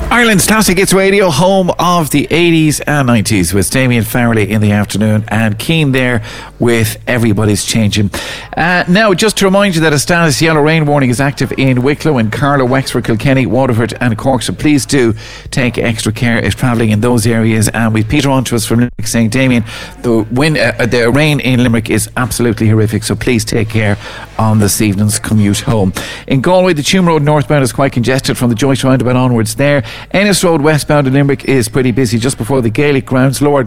Ireland's Classic Hits Radio, home of the 80s and 90s, with Damien Farrelly in the afternoon and Keane there with Everybody's Changing. Now, just to remind you that a status yellow rain warning is active in Wicklow and Carlow, Wexford, Kilkenny, Waterford and Cork, so please do take extra care if travelling in those areas. And with Peter on to us from Limerick saying, Damien, the rain in Limerick is absolutely horrific, so please take care on this evening's commute home. In Galway, the Tuam Road northbound is quite congested from the Joyce roundabout onwards there. Ennis Road westbound in Limerick is pretty busy just before the Gaelic grounds. Lower